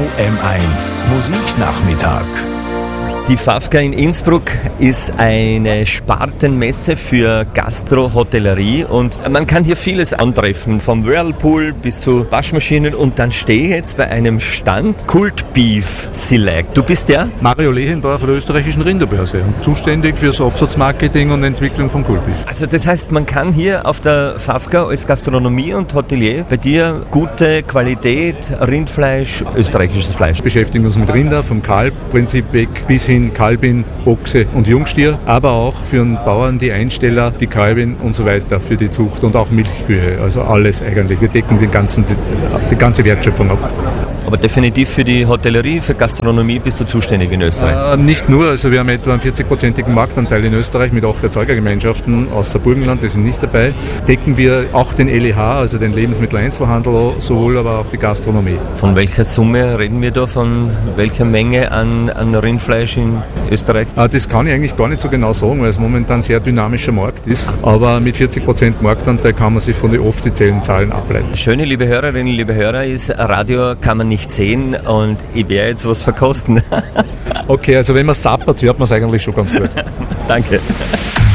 OM1 Musiknachmittag. Die FAFCA in Innsbruck ist eine Spartenmesse für Gastro-Hotellerie und man kann hier vieles antreffen, vom Whirlpool bis zu Waschmaschinen, und dann stehe ich jetzt bei einem Stand Kult Beef Select. Du bist der? Mario Lehendorf von der österreichischen Rinderbörse und zuständig fürs Absatzmarketing und Entwicklung von Kult Beef. Also das heißt, man kann hier auf der FAFCA als Gastronomie und Hotelier bei dir gute Qualität, Rindfleisch, österreichisches Fleisch. Wir beschäftigen uns mit Rinder, vom Kalbprinzip weg bis hin Kalbin, Ochse und Jungstier, aber auch für den Bauern, die Einsteller, die Kalbin und so weiter für die Zucht und auch Milchkühe, also alles eigentlich. Wir decken die ganze Wertschöpfung ab. Aber definitiv für die Hotellerie, für Gastronomie bist du zuständig in Österreich? Nicht nur, also wir haben etwa einen 40-prozentigen Marktanteil in Österreich mit 8 Erzeugergemeinschaften außer Burgenland, die sind nicht dabei. Decken wir auch den LEH, also den Lebensmitteleinzelhandel, sowohl aber auch die Gastronomie. Von welcher Summe reden wir da, von welcher Menge an Rindfleisch in Österreich? Das kann ich eigentlich gar nicht so genau sagen, weil es momentan ein sehr dynamischer Markt ist. Aber mit 40% Marktanteil kann man sich von den offiziellen Zahlen ableiten. Schöne, liebe Hörerinnen, liebe Hörer, ist, Radio kann man nicht sehen und ich werde jetzt was verkosten. Okay, also wenn man sappert, hört man es eigentlich schon ganz gut. Danke.